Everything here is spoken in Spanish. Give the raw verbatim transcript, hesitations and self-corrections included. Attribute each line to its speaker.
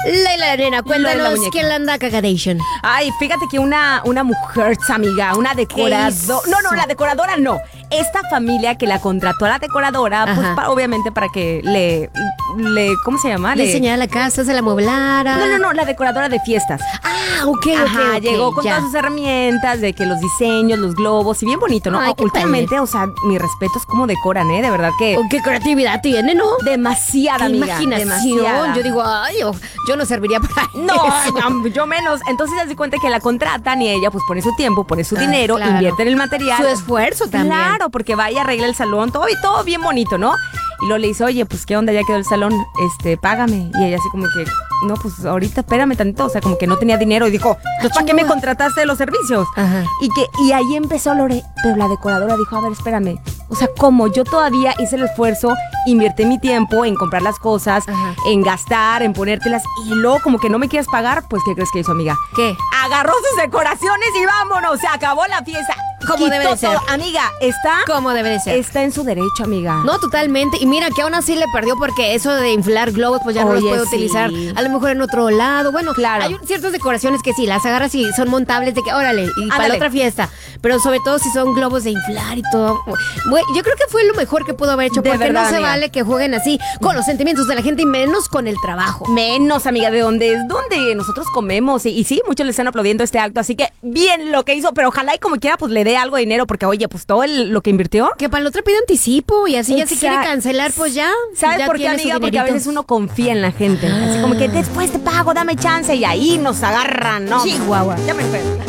Speaker 1: Laila la nena, cuéntanos quién la anda cagadation.
Speaker 2: Ay, fíjate que una, una mujer, amiga, una decoradora. No, no, la decoradora no. Esta familia que la contrató a la decoradora, pues pa, obviamente para que le, le, ¿cómo se llama?
Speaker 1: Le, le enseñara la casa, se la amueblara.
Speaker 2: No, no, no, la decoradora de fiestas.
Speaker 1: Ah, ok,
Speaker 2: Ajá,
Speaker 1: ok, okay,
Speaker 2: llegó con
Speaker 1: ya.
Speaker 2: todas sus herramientas, de que los diseños, los globos, y bien bonito, ¿no?
Speaker 1: Ay,
Speaker 2: Últimamente,
Speaker 1: padre.
Speaker 2: o sea, mi respeto es cómo decoran, ¿eh? De verdad que...
Speaker 1: Oh, qué creatividad tiene, ¿no?
Speaker 2: Demasiada,
Speaker 1: Qué
Speaker 2: amiga.
Speaker 1: imaginación.
Speaker 2: Demasiada.
Speaker 1: Yo digo, ay, yo, yo no serviría para
Speaker 2: No,
Speaker 1: eso.
Speaker 2: no, yo menos. Entonces se da cuenta que la contratan y ella pues pone su tiempo, pone su ah, dinero, claro. invierte en el material.
Speaker 1: Su esfuerzo también.
Speaker 2: Claro, porque va y arregla el salón, todo y todo bien bonito, ¿no? Y luego le dice, oye, pues qué onda, ya quedó el salón, este, págame. Y ella así como que, no, pues ahorita espérame tantito, o sea, como que no tenía dinero. Y dijo, pues ¿para qué me contrataste de los servicios? Ajá. Y que, y ahí empezó Lore, pero la decoradora dijo, a ver, espérame. O sea, ¿cómo? Yo todavía hice el esfuerzo, invertí mi tiempo en comprar las cosas, ajá, en gastar, en ponértelas, y luego como que no me quieres pagar, pues ¿qué crees que hizo, amiga?
Speaker 1: ¿Qué?
Speaker 2: Agarró sus decoraciones y vámonos, se acabó la fiesta.
Speaker 1: Como debe de ser.
Speaker 2: Amiga, está...
Speaker 1: Como debe de ser.
Speaker 2: Está en su derecho, amiga.
Speaker 1: No, totalmente. Y mira que aún así le perdió porque eso de inflar globos pues ya Oye, no los puede sí. utilizar a lo mejor en otro lado. Bueno, claro. Hay ciertas decoraciones que sí, las agarras y son montables de que órale, y Ándale. para la otra fiesta. Pero sobre todo si son globos de inflar y todo. Bueno, yo creo que fue lo mejor que pudo haber hecho de porque verdad, no se amiga. vale que jueguen así con los sentimientos de la gente y menos con el trabajo.
Speaker 2: Menos, amiga, de donde es donde nosotros comemos. Y, y sí, muchos le están aplaudiendo este acto. Así que bien lo que hizo, pero ojalá y como quiera pues le dé algo de dinero porque oye, pues todo el, lo que invirtió.
Speaker 1: Que para la otra pide anticipo y así Exacto. ya si quiere cancelar, pues ya.
Speaker 2: ¿Sabes
Speaker 1: ya
Speaker 2: por qué, amiga? Porque a veces uno confía en la gente. Así como que después te pago, dame chance y ahí nos agarran, ¿no?
Speaker 1: Chihuahua.
Speaker 2: Ya me enfermo.